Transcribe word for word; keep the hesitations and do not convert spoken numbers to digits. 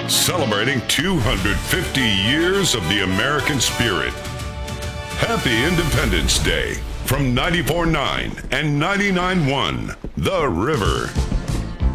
celebrating two hundred fifty years of the American spirit. Happy Independence Day from ninety-four point nine and ninety-nine point one The River.